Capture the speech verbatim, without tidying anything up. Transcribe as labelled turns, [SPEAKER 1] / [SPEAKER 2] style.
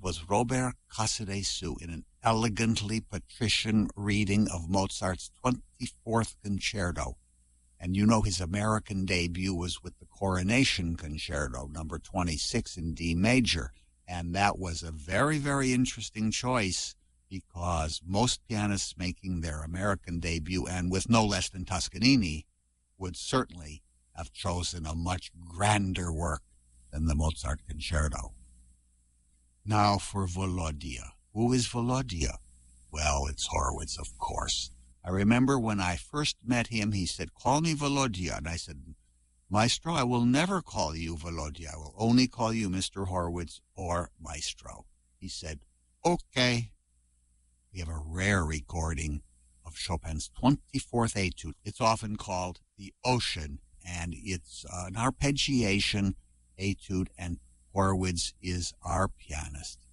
[SPEAKER 1] was Robert Casadesus in an elegantly patrician reading of Mozart's twenty-fourth Concerto. And you know his American debut was with the Coronation Concerto, number twenty-six in D major. And that was a very, very interesting choice because most pianists making their American debut, and with no less than Toscanini, would certainly have chosen a much grander work than the Mozart Concerto. Now for Volodya. Who is Volodya? Well, it's Horowitz, of course. I remember when I first met him, he said, "Call me Volodya." And I said, "Maestro, I will never call you Volodya. I will only call you Mister Horowitz or Maestro." He said, "Okay." We have a rare recording of Chopin's twenty-fourth Etude. It's often called the Ocean, and it's uh, an arpeggiation etude, and Horowitz is our pianist.